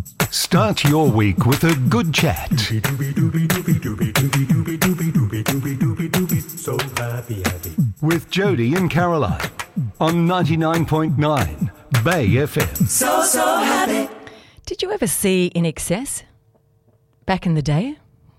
Start your week with a good chat. So happy. With Jody and Caroline on 99.9 Bay FM. So happy. Did you ever see In Excess back in the day?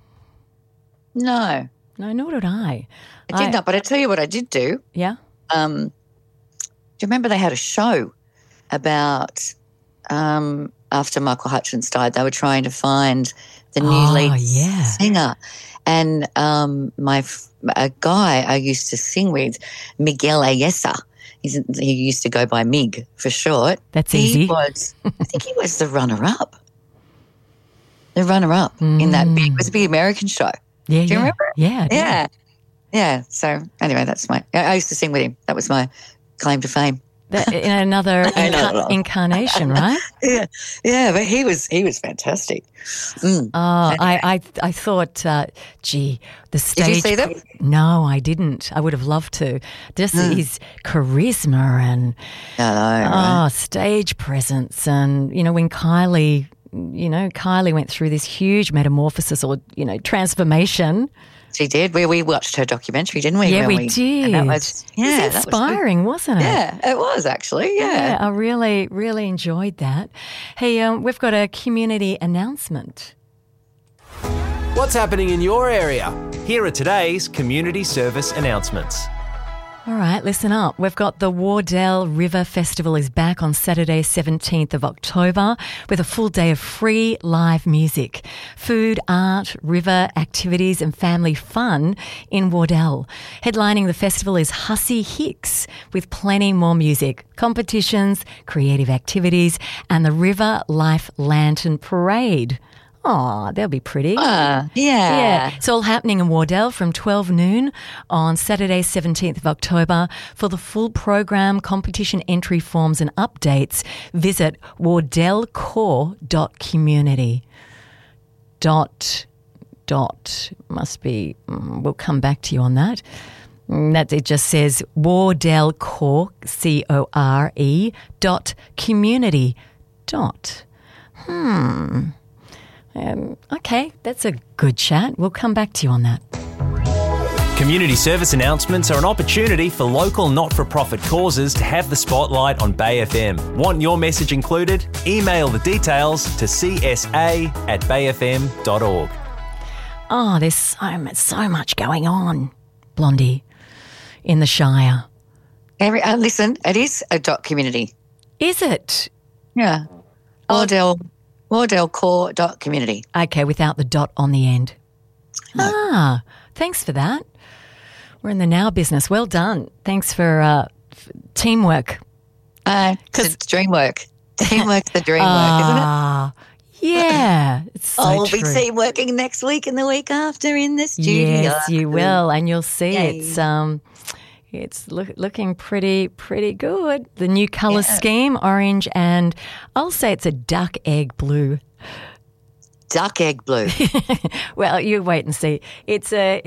No, No, nor did I. I did not. But I tell you what I did do. Yeah? Do you remember they had a show about after Michael Hutchence died? They were trying to find the new lead singer. And a guy I used to sing with, Miguel Ayesa, he used to go by Mig for short. That's easy. I think he was the runner-up. In that big, it was a big American show. Yeah, Do you remember? Yeah. Yeah. So anyway, I used to sing with him. That was my claim to fame. In another incarnation, right? Yeah, but he was fantastic. I thought, the stage. Did you see them? No, I didn't. I would have loved to. Just his charisma and stage presence, and when Kylie went through this huge metamorphosis or transformation. She did. We watched her documentary, didn't we? Yeah, we did. That was it was inspiring, wasn't it? Yeah, it was actually. Yeah, I really, really enjoyed that. Hey, we've got a community announcement. What's happening in your area? Here are today's community service announcements. All right, listen up. We've got the Wardell River Festival is back on Saturday, 17th of October with a full day of free live music, food, art, river activities and family fun in Wardell. Headlining the festival is Hussey Hicks with plenty more music, competitions, creative activities and the River Life Lantern Parade. Oh, they'll be pretty. Yeah. It's all happening in Wardell from 12 noon on Saturday, 17th of October. For the full program, competition entry forms and updates, visit wardellcore.community. Must be, we'll come back to you on that. It just says wardellcore, C-O-R-E, .community. Okay, that's a good chat. We'll come back to you on that. Community service announcements are an opportunity for local not-for-profit causes to have the spotlight on Bay FM. Want your message included? Email the details to csa@bayfm.org. Oh, there's so much going on, Blondie, in the Shire. Listen, it is a .community. Is it? Yeah. Wardellcore.community. Okay, without the dot on the end. No. Thanks for that. We're in the now business. Well done. Thanks for teamwork. It's dreamwork. Teamwork's the dreamwork, isn't it? Yeah. It's so we'll true. be teamworking next week and the week after in the studio. Yes, you will, and you'll see it's looking pretty good. The new colour scheme, orange, and I'll say it's a duck egg blue. Duck egg blue. Well, you wait and see. It's a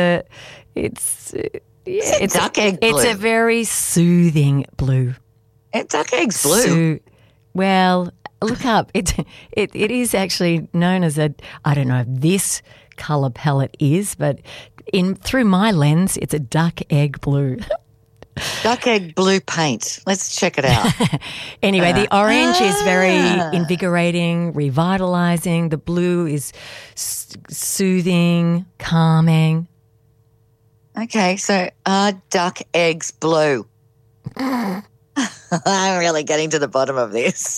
duck egg blue. It's a very soothing blue. Duck egg's blue. Well, look up. It is actually known as I don't know if this colour palette is, but through my lens, it's a duck egg blue. Duck egg blue paint. Let's check it out. Anyway, the orange is very invigorating, revitalising. The blue is soothing, calming. Okay, so duck eggs blue. I'm really getting to the bottom of this.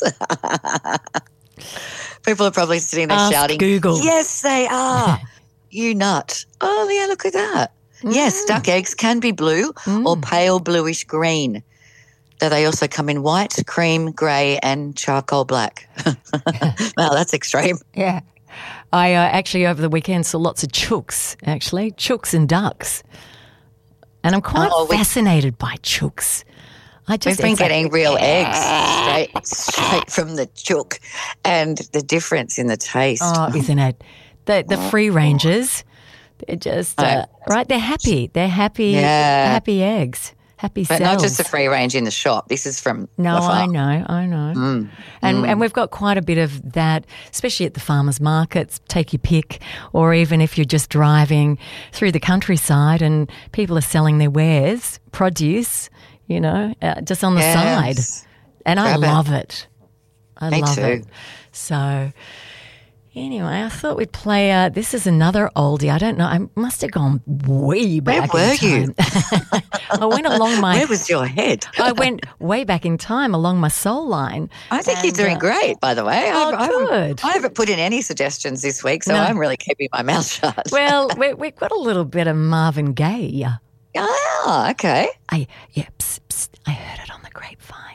People are probably sitting there shouting, Google. Yes, they are. You nut. Oh, yeah, look at that. Yes, duck eggs can be blue or pale bluish green. Though they also come in white, cream, grey and charcoal black. Well, that's extreme. Yeah. I actually over the weekend saw lots of chooks, chooks and ducks. And I'm quite fascinated by chooks. We've been getting real eggs straight from the chook, and the difference in the taste. Oh, isn't it? The free rangers, they're just right. They're happy. They're happy. Yeah. Happy eggs. Happy But cells. not just the free range in the shop. This is from No, the farm. I know. And we've got quite a bit of that, especially at the farmers markets, take your pick, or even if you're just driving through the countryside and people are selling their wares, produce, just on the side. And I love it. Me love too. it. So anyway, I thought we'd play, this is another oldie. I don't know. I must have gone way back Where were in time. I went along my... Where was your head? I went way back in time along my soul line. I think you're doing great, by the way. Good. I haven't put in any suggestions this week, so No. I'm really keeping my mouth shut. Well, we've got a little bit of Marvin Gaye. okay. Psst, I heard it on the grapevine.